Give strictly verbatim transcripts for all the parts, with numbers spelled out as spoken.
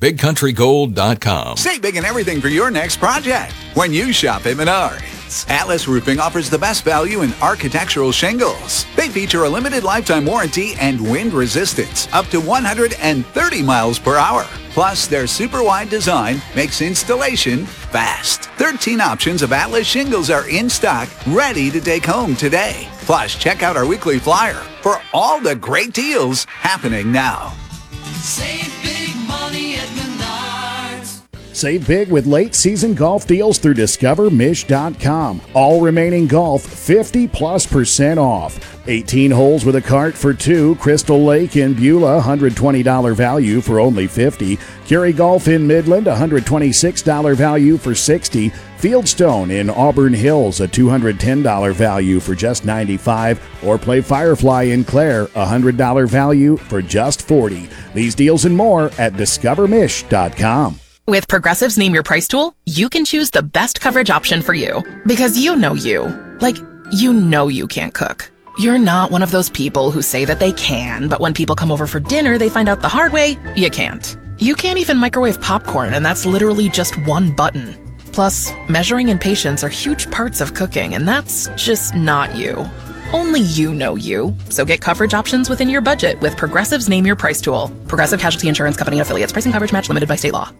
big country gold dot com. Save big in everything for your next project when you shop at Menards. Atlas Roofing offers the best value in architectural shingles. They feature a limited lifetime warranty and wind resistance up to one hundred thirty miles per hour. Plus, their super wide design makes installation fast. thirteen options of Atlas shingles are in stock, ready to take home today. Plus, check out our weekly flyer for all the great deals happening now. Save big money at Menards. Save big with late season golf deals through discover mish dot com. All remaining golf fifty plus percent off. eighteen holes with a cart for two. Crystal Lake in Beulah, one hundred twenty dollars value for only fifty dollars. Kerry Golf in Midland, one hundred twenty-six dollars value for sixty dollars. Fieldstone in Auburn Hills, a two hundred ten dollars value for just ninety-five dollars. Or play Firefly in Clare, one hundred dollars value for just forty dollars. These deals and more at discover mish dot com. With Progressive's Name Your Price tool, you can choose the best coverage option for you. Because you know you. Like, you know you can't cook. You're not one of those people who say that they can, but when people come over for dinner, they find out the hard way, you can't. You can't even microwave popcorn, and that's literally just one button. Plus, measuring and patience are huge parts of cooking, and that's just not you. Only you know you. So get coverage options within your budget with Progressive's Name Your Price tool. Progressive Casualty Insurance Company and affiliates. Pricing coverage match limited by state law.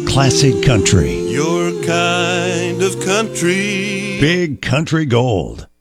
Classic country. Your kind of country. Big Country Gold.